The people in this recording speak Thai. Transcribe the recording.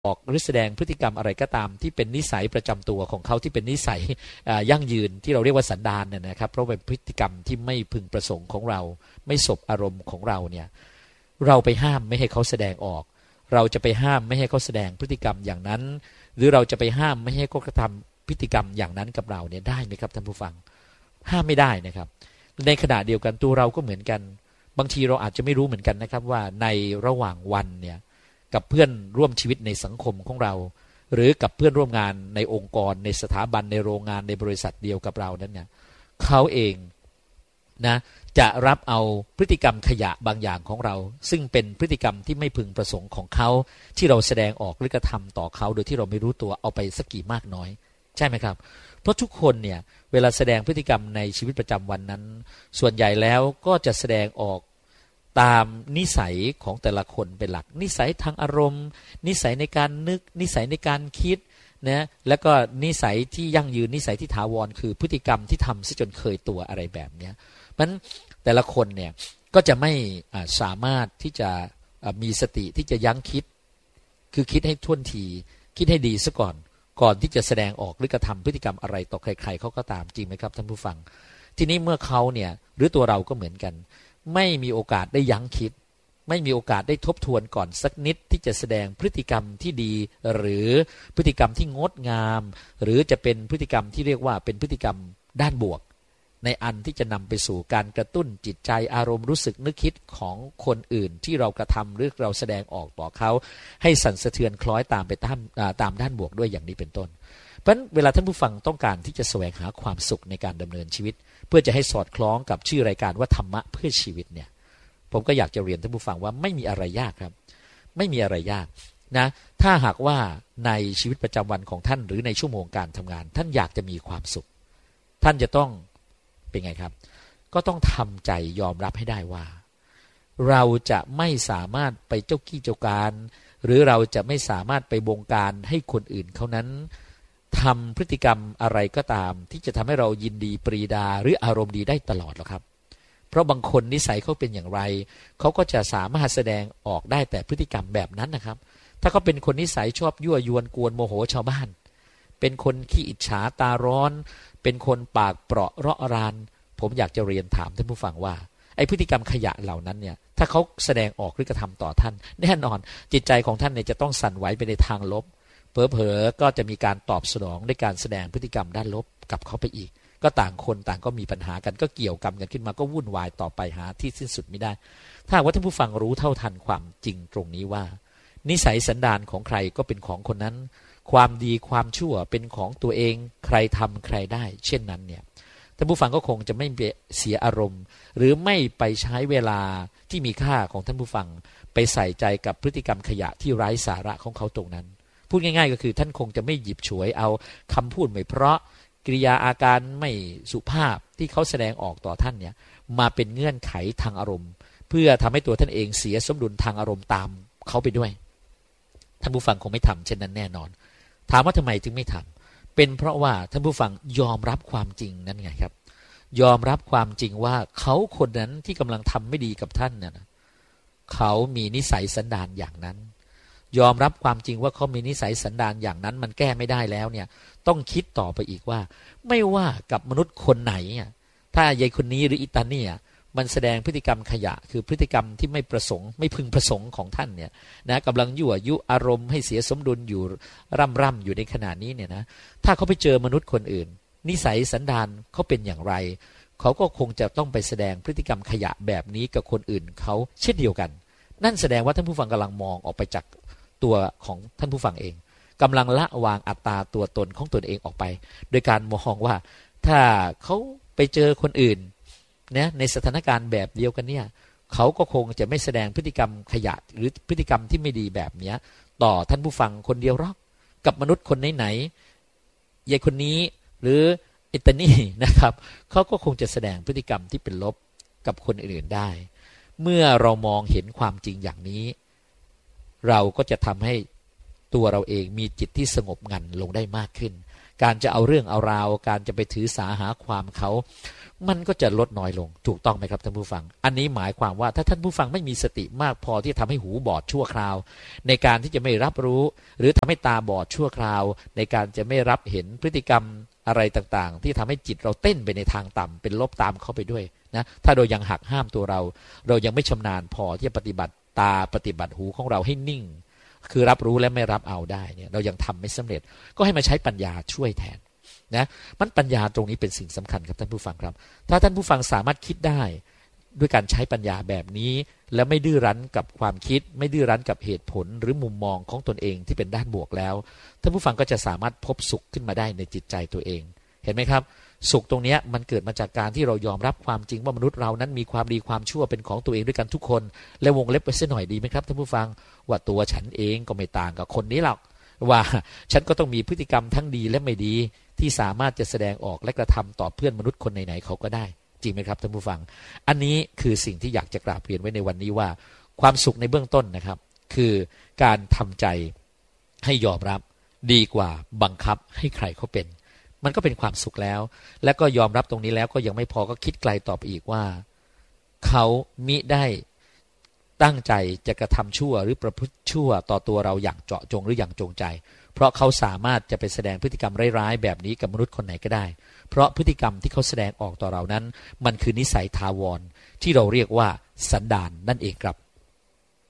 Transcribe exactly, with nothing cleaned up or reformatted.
ออกหรือแสดงพฤติกรรมอะไรก็ตามที่เป็นนิสัยประจำตัวของเขาที่เป็นนิสัยยั่งยืนที่เราเรียกว่าสันดานเนี่ยนะครับเพราะเป็นพฤติกรรมที่ไม่พึงประสงค์ของเราไม่สบอารมณ์ของเราเนี่ยเราไปห้ามไม่ให้เขาแสดงออกเราจะไปห้ามไม่ให้เขาแสดงพฤติกรรมอย่างนั้นหรือเราจะไปห้ามไม่ให้เขากระทำพฤติกรรมอย่างนั้นกับเราเนี่ยได้ไหมครับท่านผู้ฟังห้ามไม่ได้นะครับในขณะเดียวกันตัวเราก็เหมือนกันบางทีเราอาจจะไม่รู้เหมือนกันนะครับว่าในระหว่างวันเนี่ยกับเพื่อนร่วมชีวิตในสังคมของเราหรือกับเพื่อนร่วมงานในองค์กรในสถาบันในโรงงานในบริษัทเดียวกับเรานั้นเนี่ยเขาเองนะจะรับเอาพฤติกรรมขยะบางอย่างของเราซึ่งเป็นพฤติกรรมที่ไม่พึงประสงค์ของเขาที่เราแสดงออกหรือกระทำต่อเขาโดยที่เราไม่รู้ตัวเอาไปสักกี่มากน้อยใช่ไหมครับเพราะทุกคนเนี่ยเวลาแสดงพฤติกรรมในชีวิตประจำวันนั้นส่วนใหญ่แล้วก็จะแสดงออกตามนิสัยของแต่ละคนเป็นหลักนิสัยทางอารมณ์นิสัยในการนึกนิสัยในการคิดนะแล้วก็นิสัยที่ยั่งยืนนิสัยที่ถาวรคือพฤติกรรมที่ทำซะจนเคยตัวอะไรแบบนี้เพราะฉะนั้นแต่ละคนเนี่ยก็จะไม่สามารถที่จะมีสติที่จะยั้งคิดคือคิดให้ท่วนทีคิดให้ดีซะก่อนก่อนที่จะแสดงออกหรือกระทำพฤติกรรมอะไรต่อใครๆเขาก็ตามจริงไหมครับท่านผู้ฟังทีนี้เมื่อเขาเนี่ยหรือตัวเราก็เหมือนกันไม่มีโอกาสได้ยั้งคิดไม่มีโอกาสได้ทบทวนก่อนสักนิดที่จะแสดงพฤติกรรมที่ดีหรือพฤติกรรมที่งดงามหรือจะเป็นพฤติกรรมที่เรียกว่าเป็นพฤติกรรมด้านบวกในอันที่จะนำไปสู่การกระตุ้นจิตใจอารมณ์รู้สึกนึกคิดของคนอื่นที่เรากระทำหรือเราแสดงออกต่อเขาให้สั่นสะเทือนคล้อยตามไปตามตามด้านบวกด้วยอย่างนี้เป็นต้นเพราะฉะนั้นเวลาท่านผู้ฟังต้องการที่จะแสวงหาความสุขในการดำเนินชีวิตเพื่อจะให้สอดคล้องกับชื่อรายการว่าธรรมะเพื่อชีวิตเนี่ยผมก็อยากจะเรียนท่านผู้ฟังว่าไม่มีอะไรยากครับไม่มีอะไรยากนะถ้าหากว่าในชีวิตประจำวันของท่านหรือในชั่วโมงการทำงานท่านอยากจะมีความสุขท่านจะต้องเป็นไงครับก็ต้องทำใจยอมรับให้ได้ว่าเราจะไม่สามารถไปเจ้ากี้เจ้าการหรือเราจะไม่สามารถไปบงการให้คนอื่นเขานั้นทำพฤติกรรมอะไรก็ตามที่จะทำให้เรายินดีปรีดาหรืออารมณ์ดีได้ตลอดหรอกครับเพราะบางคนนิสัยเขาเป็นอย่างไรเขาก็จะสามารถแสดงออกได้แต่พฤติกรรมแบบนั้นนะครับถ้าเขาเป็นคนนิสัยชอบยั่วยวนกวนโมโหชาวบ้านเป็นคนขี้อิจฉาตาร้อนเป็นคนปากเปราะเราะรานผมอยากจะเรียนถามท่านผู้ฟังว่าไอ้พฤติกรรมขยะเหล่านั้นเนี่ยถ้าเขาแสดงออกหรือกระทำต่อท่านแน่นอนจิตใจของท่านเนี่ยจะต้องสั่นไหวไปในทางลบเผลอๆก็จะมีการตอบสนองด้วยการแสดงพฤติกรรมด้านลบกับเขาไปอีกก็ต่างคนต่างก็มีปัญหากันก็เกี่ยวกรรมกันขึ้นมาก็วุ่นวายต่อไปหาที่สิ้นสุดไม่ได้ถ้าว่าท่านผู้ฟังรู้เท่าทันความจริงตรงนี้ว่านิสัยสันดานของใครก็เป็นของคนนั้นความดีความชั่วเป็นของตัวเองใครทำใครได้เช่นนั้นเนี่ยท่านผู้ฟังก็คงจะไม่เสียอารมณ์หรือไม่ไปใช้เวลาที่มีค่าของท่านผู้ฟังไปใส่ใจกับพฤติกรรมขยะที่ไร้สาระของเขาตรงนั้นพูดง่ายๆก็คือท่านคงจะไม่หยิบฉวยเอาคำพูดไม่เพราะกริยาอาการไม่สุภาพที่เขาแสดงออกต่อท่านเนี่ยมาเป็นเงื่อนไขทางอารมณ์เพื่อทำให้ตัวท่านเองเสียสมดุลทางอารมณ์ตามเขาไปด้วยท่านผู้ฟังคงไม่ทำเช่นนั้นแน่นอนถามว่าทำไมจึงไม่ทำเป็นเพราะว่าท่านผู้ฟังยอมรับความจริงนั่นไงครับยอมรับความจริงว่าเขาคนนั้นที่กำลังทำไม่ดีกับท่านเนี่ยเขามีนิสัยสันดานอย่างนั้นยอมรับความจริงว่าเขามีนิสัยสันดานอย่างนั้นมันแก้ไม่ได้แล้วเนี่ยต้องคิดต่อไปอีกว่าไม่ว่ากับมนุษย์คนไหนถ้ายายคนนี้หรืออิตาเนี่ยมันแสดงพฤติกรรมขยะคือพฤติกรรมที่ไม่ประสงค์ไม่พึงประสงค์ของท่านเนี่ยนะกำลังยั่วยุอารมณ์ให้เสียสมดุลอยู่ร่ำร่ำอยู่ในขณะนี้เนี่ยนะถ้าเขาไปเจอมนุษย์คนอื่นนิสัยสันดานเขาเป็นอย่างไรเขาก็คงจะต้องไปแสดงพฤติกรรมขยะแบบนี้กับคนอื่นเขาเช่นเดียวกันนั่นแสดงว่าท่านผู้ฟังกำลังมองออกไปจากตัวของท่านผู้ฟังเองกำลังละวางอัตตาตัวตนของตนเองออกไปโดยการมองว่าถ้าเขาไปเจอคนอื่นเนี่ยในสถานการณ์แบบเดียวกันเนี่ยเขาก็คงจะไม่แสดงพฤติกรรมขยะหรือพฤติกรรมที่ไม่ดีแบบนี้ต่อท่านผู้ฟังคนเดียวหรอกกับมนุษย์คนไหนๆยายคนนี้หรืออิตานี่นะครับเขาก็คงจะแสดงพฤติกรรมที่เป็นลบกับคนอื่นได้เมื่อเรามองเห็นความจริงอย่างนี้เราก็จะทำให้ตัวเราเองมีจิตที่สงบงันลงได้มากขึ้นการจะเอาเรื่องเอาราวการจะไปถือสาหาความเขามันก็จะลดน้อยลงถูกต้องไหมครับท่านผู้ฟังอันนี้หมายความว่าถ้าท่านผู้ฟังไม่มีสติมากพอที่จะทำให้หูบอดชั่วคราวในการที่จะไม่รับรู้หรือทำให้ตาบอดชั่วคราวในการจะไม่รับเห็นพฤติกรรมอะไรต่างๆที่ทำให้จิตเราเต้นไปในทางต่ำเป็นลบตามเข้าไปด้วยนะถ้าเรายังหักห้ามตัวเราเรายังไม่ชำนาญพอที่จะปฏิบัติตาปฏิบัติหูของเราให้นิ่งคือรับรู้และไม่รับเอาได้เนี่ยเรายังทำไม่สำเร็จก็ให้มาใช้ปัญญาช่วยแทนนะมันปัญญาตรงนี้เป็นสิ่งสำคัญครับท่านผู้ฟังครับถ้าท่านผู้ฟังสามารถคิดได้ด้วยการใช้ปัญญาแบบนี้และไม่ดื้อรั้นกับความคิดไม่ดื้อรั้นกับเหตุผลหรือมุมมองของตนเองที่เป็นด้านบวกแล้วท่านผู้ฟังก็จะสามารถพบสุขขึ้นมาได้ในจิตใจตัวเองเห็นไหมครับสุขตรงนี้มันเกิดมาจากการที่เรายอมรับความจริงว่ามนุษย์เรานั้นมีความดีความชั่วเป็นของตัวเองด้วยกันทุกคนและวงเล็บไปเสียหน่อยดีไหมครับท่านผู้ฟังว่าตัวฉันเองก็ไม่ต่างกับคนนี้หรอกว่าฉันก็ต้องมีพฤติกรรมทั้งดีและไม่ดีที่สามารถจะแสดงออกและกระทำต่อเพื่อนมนุษย์คนไหนๆเขาก็ได้จริงไหมครับท่านผู้ฟังอันนี้คือสิ่งที่อยากจะกราบเรียนไว้ในวันนี้ว่าความสุขในเบื้องต้นนะครับคือการทำใจให้ยอมรับดีกว่าบังคับให้ใครเขาเป็นมันก็เป็นความสุขแล้วและก็ยอมรับตรงนี้แล้วก็ยังไม่พอก็คิดไกลต่อไปอีกว่าเขามิได้ตั้งใจจะกระทำชั่วหรือประพฤติชั่วต่อตัวเราอย่างเจาะจงหรืออย่างจงใจเพราะเขาสามารถจะไปแสดงพฤติกรรมร้ายๆแบบนี้กับมนุษย์คนไหนก็ได้เพราะพฤติกรรมที่เขาแสดงออกต่อเรานั้นมันคือนิสัยทาวรที่เราเรียกว่าสันดานนั่นเองครับ